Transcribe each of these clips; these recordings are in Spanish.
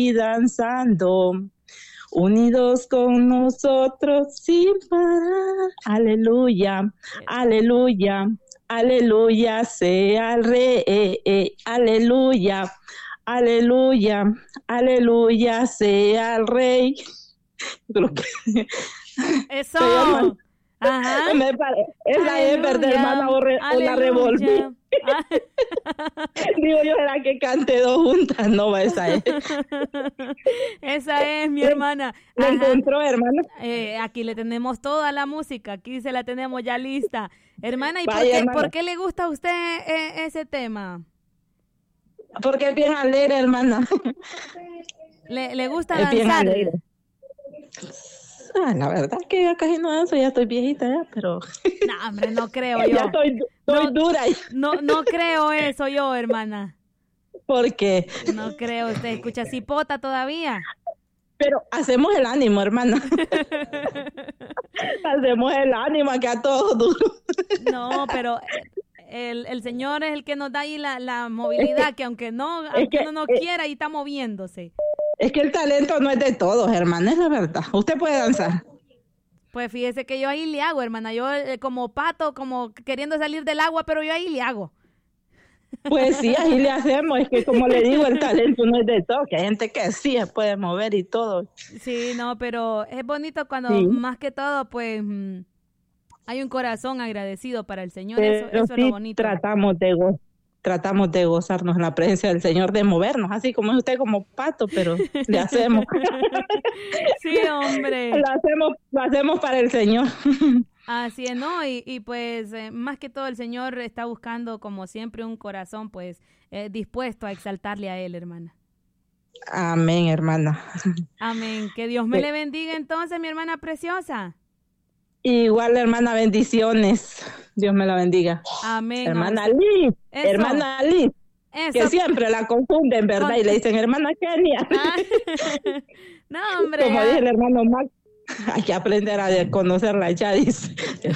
danzando, unidos con nosotros sin parar. Aleluya, aleluya, aleluya sea el rey, aleluya, aleluya, aleluya sea el rey. Creo que Eso. Ajá. Esa es verdad, hermana, o la revolví. Digo yo, era que cante dos juntas, no va, esa es. Esa es mi hermana. ¿La encontró, hermana? Aquí le tenemos toda la música, aquí se la tenemos ya lista. Hermana, ¿y por qué le gusta a usted ese tema? Porque es bien alegre, hermana. ¿Le gusta danzar? La verdad que ya casi no danzo, ya estoy viejita ya, pero... No, hombre, no creo yo. Ya estoy dura. No creo eso yo, hermana. ¿Por qué? No creo, usted escucha cipota todavía. Pero hacemos el ánimo, hermana. Hacemos el ánimo, que a todos duro. No, pero... El Señor es el que nos da ahí la movilidad, que aunque no quiera, ahí está moviéndose. Es que el talento no es de todos, hermana, es la verdad. Usted puede danzar. Pues fíjese que yo ahí le hago, hermana. Yo como pato, como queriendo salir del agua, pero yo ahí le hago. Pues sí, ahí le hacemos. Es que como le digo, el talento no es de todos, que hay gente que sí se puede mover y todo. Sí, no, pero es bonito cuando más que todo, pues... hay un corazón agradecido para el Señor, eso sí, es lo bonito. Tratamos de gozarnos en la presencia del Señor, de movernos, así como es usted como pato, pero le hacemos. Sí, hombre. Lo hacemos para el Señor. Así es, ¿no? Y pues más que todo el Señor está buscando como siempre un corazón pues dispuesto a exaltarle a Él, hermana. Amén, hermana. Amén. Que Dios me le bendiga entonces, mi hermana preciosa. Igual, hermana, bendiciones. Dios me la bendiga. Amén. Hermana Liz. Hermana Liz. Que siempre la confunden, ¿verdad? Y le dicen hermana Kenia. No, hombre. Como dice el hermano Max, hay que aprender a conocerla ya, dice.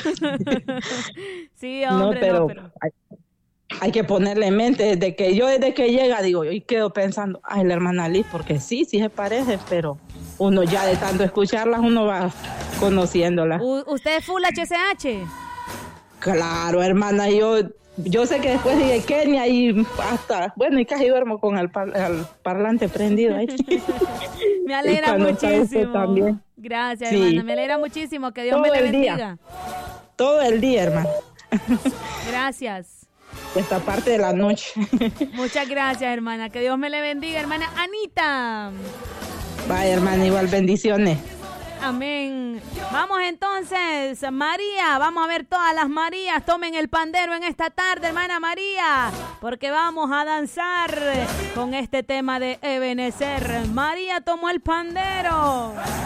Sí, hombre. No, pero... Hay que ponerle en mente, desde que llega, digo yo, y quedo pensando, la hermana Liz, porque sí se parece, pero uno ya de tanto escucharlas, uno va conociéndola. ¿Usted es full HCH? Claro, hermana, yo sé que después dije Kenia y hasta, bueno, y casi duermo con el parlante prendido ahí. Me alegra muchísimo. También. Gracias, sí. Hermana, me alegra muchísimo, que Dios me le bendiga. Todo el día, hermana. Gracias. Esta parte de la noche. Muchas gracias, hermana. Que Dios me le bendiga, hermana Anita. Vaya, hermana, igual bendiciones. Amén. Vamos entonces, María. Vamos a ver todas las Marías. Tomen el pandero en esta tarde, hermana María, porque vamos a danzar con este tema de Ebenezer. María tomó el pandero.